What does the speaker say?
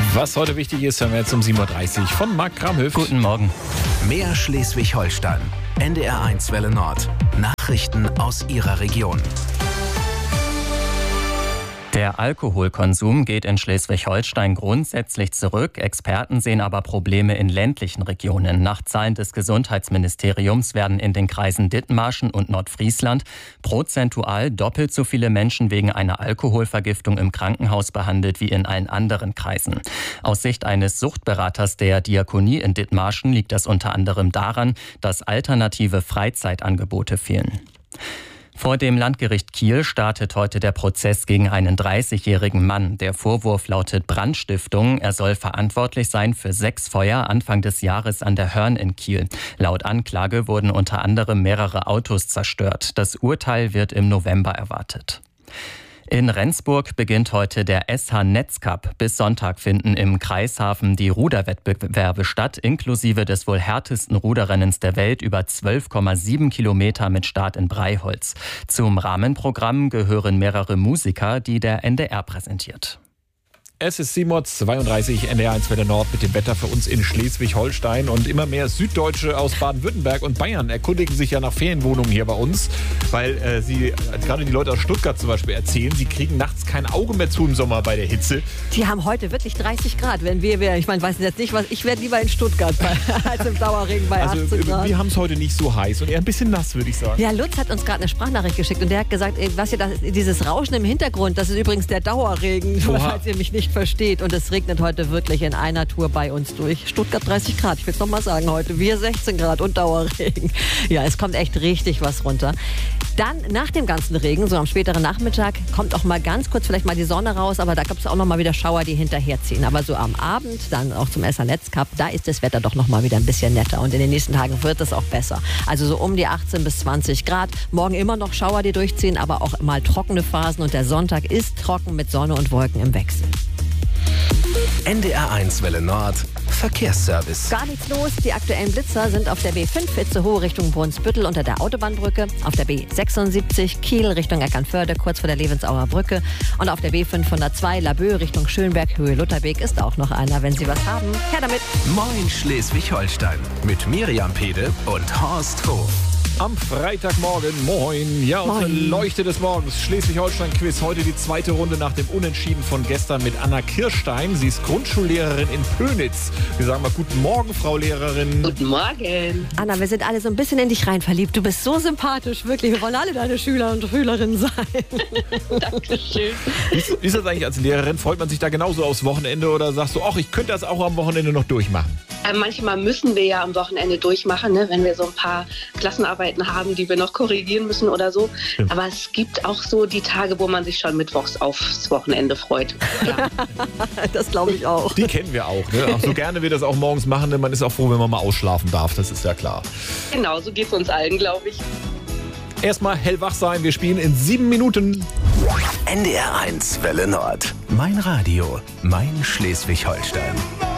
Was heute wichtig ist, hören wir jetzt um 7.30 Uhr von Marc Kramhöft. Guten Morgen. Mehr Schleswig-Holstein. NDR1 Welle Nord. Nachrichten aus Ihrer Region. Der Alkoholkonsum geht in Schleswig-Holstein grundsätzlich zurück. Experten sehen aber Probleme in ländlichen Regionen. Nach Zahlen des Gesundheitsministeriums werden in den Kreisen Dithmarschen und Nordfriesland prozentual doppelt so viele Menschen wegen einer Alkoholvergiftung im Krankenhaus behandelt wie in allen anderen Kreisen. Aus Sicht eines Suchtberaters der Diakonie in Dithmarschen liegt das unter anderem daran, dass alternative Freizeitangebote fehlen. Vor dem Landgericht Kiel startet heute der Prozess gegen einen 30-jährigen Mann. Der Vorwurf lautet Brandstiftung. Er soll verantwortlich sein für 6 Feuer Anfang des Jahres an der Hörn in Kiel. Laut Anklage wurden unter anderem mehrere Autos zerstört. Das Urteil wird im November erwartet. In Rendsburg beginnt heute der SH Netzcup. Bis Sonntag finden im Kreishafen die Ruderwettbewerbe statt, inklusive des wohl härtesten Ruderrennens der Welt über 12,7 Kilometer mit Start in Breiholz. Zum Rahmenprogramm gehören mehrere Musiker, die der NDR präsentiert. Es ist 7.32 Uhr, NDR1 Welle Nord mit dem Wetter für uns in Schleswig-Holstein. Und immer mehr Süddeutsche aus Baden-Württemberg und Bayern erkundigen sich ja nach Ferienwohnungen hier bei uns, weil sie, gerade die Leute aus Stuttgart zum Beispiel, erzählen, sie kriegen nachts kein Auge mehr zu im Sommer bei der Hitze. Die haben heute wirklich 30 Grad. Wenn ich weiß jetzt nicht, ich wäre lieber in Stuttgart als im Dauerregen bei 18 Grad. Wir haben es heute nicht so heiß und eher ein bisschen nass, würde ich sagen. Ja, Lutz hat uns gerade eine Sprachnachricht geschickt und der hat gesagt, dieses Rauschen im Hintergrund, das ist übrigens der Dauerregen, falls ihr mich nicht versteht. Und es regnet heute wirklich in einer Tour bei uns durch. Stuttgart 30 Grad, ich will es nochmal sagen heute. Wir 16 Grad und Dauerregen. Ja, es kommt echt richtig was runter. Dann nach dem ganzen Regen, so am späteren Nachmittag, kommt auch mal ganz kurz vielleicht mal die Sonne raus, aber da gibt es auch noch mal wieder Schauer, die hinterherziehen. Aber so am Abend, dann auch zum SH Netzcup, da ist das Wetter doch noch mal wieder ein bisschen netter. Und in den nächsten Tagen wird es auch besser. Also so um die 18 bis 20 Grad. Morgen immer noch Schauer, die durchziehen, aber auch mal trockene Phasen. Und der Sonntag ist trocken mit Sonne und Wolken im Wechsel. NDR1 Welle Nord. Verkehrsservice. Gar nichts los. Die aktuellen Blitzer sind auf der B5 Itzehoe Richtung Brunsbüttel unter der Autobahnbrücke, auf der B76 Kiel Richtung Eckernförde kurz vor der Levensauer Brücke und auf der B502 Laboe Richtung Schönberg Höhe Lutherweg ist auch noch einer. Wenn Sie was haben, her damit. Moin Schleswig-Holstein mit Miriam Pede und Horst Hof. Am Freitagmorgen, moin. Ja, unsere Leuchte des Morgens, Schleswig-Holstein-Quiz. Heute die zweite Runde nach dem Unentschieden von gestern mit Anna Kirstein. Sie ist Grundschullehrerin in Pönitz. Wir sagen mal guten Morgen, Frau Lehrerin. Guten Morgen. Anna, wir sind alle so ein bisschen in dich rein verliebt. Du bist so sympathisch, wirklich. Wir wollen alle deine Schüler und Schülerinnen sein. Dankeschön. Wie ist das eigentlich als Lehrerin? Freut man sich da genauso aufs Wochenende oder sagst du, ach, ich könnte das auch am Wochenende noch durchmachen? Manchmal müssen wir ja am Wochenende durchmachen, ne? Wenn wir so ein paar Klassenarbeiten haben, die wir noch korrigieren müssen oder so. Stimmt. Aber es gibt auch so die Tage, wo man sich schon mittwochs aufs Wochenende freut. Ja. Das glaube ich auch. Die kennen wir auch. Ne? Ach, so gerne wir das auch morgens machen. Ne? Man ist auch froh, wenn man mal ausschlafen darf. Das ist ja klar. Genau, so geht es uns allen, glaube ich. Erstmal hellwach sein. Wir spielen in 7 Minuten. NDR1 Welle Nord. Mein Radio. Mein Schleswig-Holstein.